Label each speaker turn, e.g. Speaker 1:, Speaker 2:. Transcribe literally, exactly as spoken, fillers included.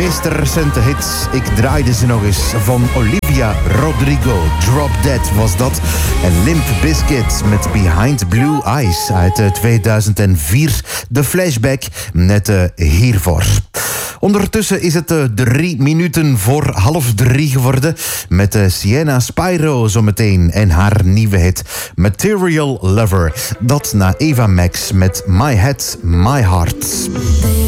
Speaker 1: meest recente hit. Ik draaide ze nog eens. Van Olivia Rodrigo. Drop Dead was dat. En Limp Bizkit met Behind Blue Eyes uit tweeduizend vier. De flashback net uh, hiervoor. Ondertussen is het uh, drie minuten voor half drie geworden. Met uh, Sienna Spyro zometeen en haar nieuwe hit Material Lover. Dat na Eva Max met My Head, My Heart.